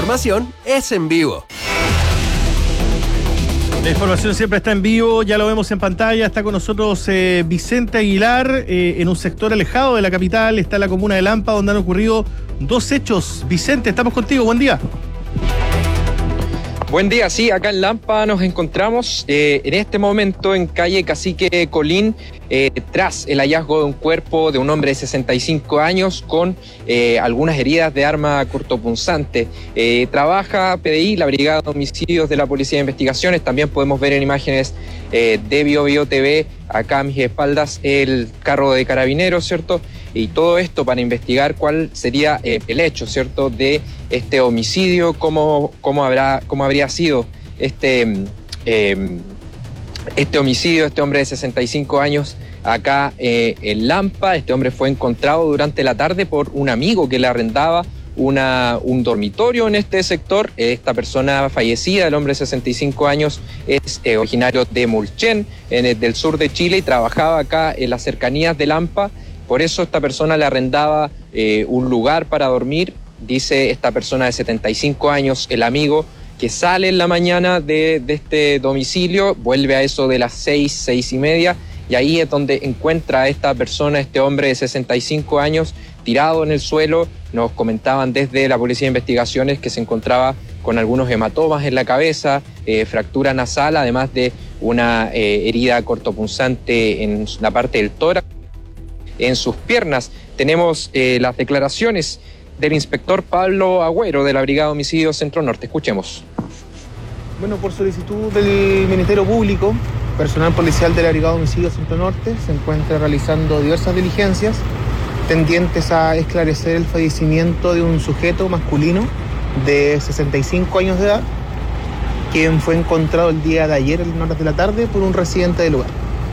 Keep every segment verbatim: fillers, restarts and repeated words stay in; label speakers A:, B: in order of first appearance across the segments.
A: información es en vivo.
B: La información siempre está en vivo, ya lo vemos en pantalla. Está con nosotros eh, Vicente Aguilar, eh, en un sector alejado de la capital. Está la comuna de Lampa, donde han ocurrido dos hechos. Vicente, estamos contigo, buen día.
C: Buen día, sí, acá en Lampa nos encontramos eh, en este momento en calle Cacique Colín, eh, tras el hallazgo de un cuerpo de un hombre de sesenta y cinco años con eh, algunas heridas de arma cortopunzante. Eh, trabaja P D I, la Brigada de Homicidios de la Policía de Investigaciones. También podemos ver en imágenes eh, de Bio Bio T V, acá a mis espaldas, el carro de carabineros, ¿cierto? Y todo esto para investigar cuál sería eh, el hecho, ¿cierto?, de este homicidio, cómo, cómo, habrá, cómo habría sido este, eh, este homicidio, este hombre de sesenta y cinco años acá eh, en Lampa. Este hombre fue encontrado durante la tarde por un amigo que le arrendaba una, un dormitorio en este sector. Esta persona fallecida, el hombre de sesenta y cinco años, es eh, originario de Mulchen, en el, del sur de Chile, y trabajaba acá en las cercanías de Lampa. Por eso esta persona le arrendaba eh, un lugar para dormir. Dice esta persona de setenta y cinco años, el amigo, que sale en la mañana de, de este domicilio, vuelve a eso de las seis, seis y media, y ahí es donde encuentra a esta persona, este hombre de sesenta y cinco años, tirado en el suelo. Nos comentaban desde la Policía de Investigaciones que se encontraba con algunos hematomas en la cabeza, eh, fractura nasal, además de una eh, herida cortopunzante en la parte del tórax, en sus piernas. Tenemos eh, las declaraciones del inspector Pablo Agüero de la Brigada de Homicidios Centro Norte. Escuchemos.
D: Bueno, por solicitud del Ministerio Público, personal policial de la Brigada de Homicidios Centro Norte se encuentra realizando diversas diligencias tendientes a esclarecer el fallecimiento de un sujeto masculino de sesenta y cinco años de edad, quien fue encontrado el día de ayer en horas de la tarde por un residente del lugar.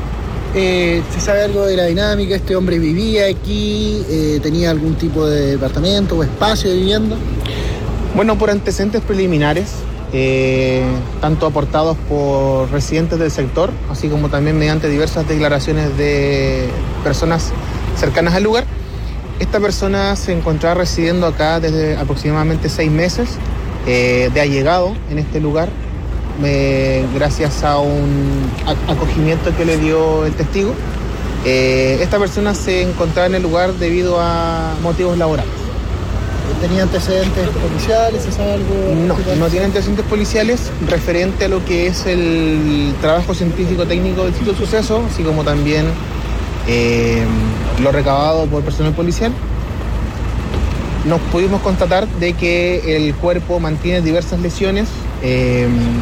E: Eh, ¿Se sabe algo de la dinámica? ¿Este hombre vivía aquí? Eh, ¿Tenía algún tipo de departamento o espacio de vivienda?
D: Bueno, por antecedentes preliminares, eh, tanto aportados por residentes del sector, así como también mediante diversas declaraciones de personas cercanas al lugar, esta persona se encontraba residiendo acá desde aproximadamente seis meses, eh, de allegado en este lugar, Eh, gracias a un acogimiento que le dio el testigo. Eh, esta persona se encontraba en el lugar debido a motivos laborales.
E: ¿Tenía antecedentes policiales? ¿Se sabe algo?
D: No, no tiene antecedentes policiales referente a lo que es el trabajo científico-técnico del sitio del suceso, así como también eh, lo recabado por personal policial. Nos pudimos constatar de que el cuerpo mantiene diversas lesiones. Eh,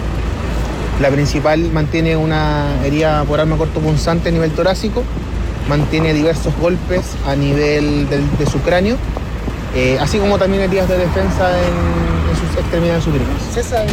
D: La principal mantiene una herida por arma cortopunzante a nivel torácico, mantiene diversos golpes a nivel del, de su cráneo, eh, así como también heridas de defensa en, en sus extremidades superiores.
E: ¿Se sabe?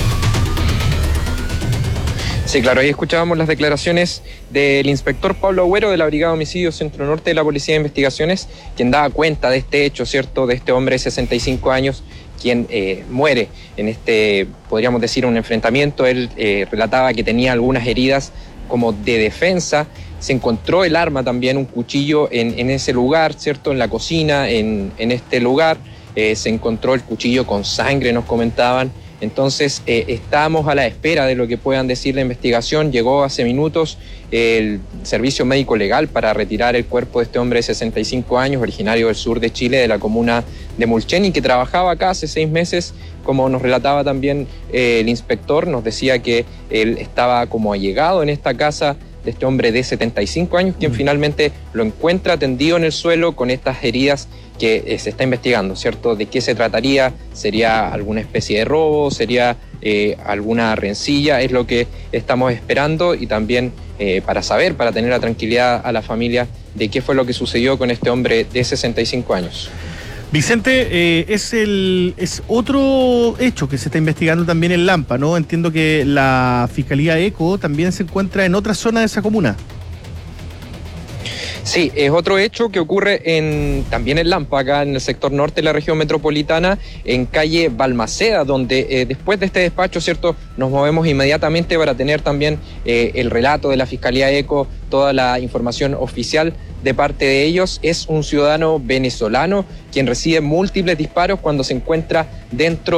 C: Sí, claro, ahí escuchábamos las declaraciones del inspector Pablo Agüero de la Brigada de Homicidios Centro Norte de la Policía de Investigaciones, quien daba cuenta de este hecho, ¿cierto?, de este hombre de sesenta y cinco años, quien eh, muere en este, podríamos decir, un enfrentamiento. Él eh, relataba que tenía algunas heridas como de defensa. Se encontró el arma también, un cuchillo en, en ese lugar, ¿cierto?, en la cocina, en, en este lugar. Eh, se encontró el cuchillo con sangre, nos comentaban. Entonces, eh, estamos a la espera de lo que puedan decir la investigación. Llegó hace minutos el servicio médico legal para retirar el cuerpo de este hombre de sesenta y cinco años, originario del sur de Chile, de la comuna de Mulchen, y que trabajaba acá hace seis meses. Como nos relataba también eh, el inspector, nos decía que él estaba como allegado en esta casa de este hombre de setenta y cinco años, quien finalmente lo encuentra tendido en el suelo con estas heridas que eh, se está investigando, ¿cierto? ¿De qué se trataría? ¿Sería alguna especie de robo? ¿Sería eh, alguna rencilla? Es lo que estamos esperando, y también eh, para saber, para tener la tranquilidad a la familia de qué fue lo que sucedió con este hombre de sesenta y cinco años.
B: Vicente, eh, es el es otro hecho que se está investigando también en Lampa, ¿no? Entiendo que la Fiscalía ECO también se encuentra en otra zona de esa comuna.
C: Sí, es otro hecho que ocurre en, también en Lampa, acá en el sector norte de la región metropolitana, en calle Balmaceda, donde eh, después de este despacho, ¿cierto?, nos movemos inmediatamente para tener también eh, el relato de la Fiscalía ECO, toda la información oficial de parte de ellos. Es un ciudadano venezolano quien recibe múltiples disparos cuando se encuentra dentro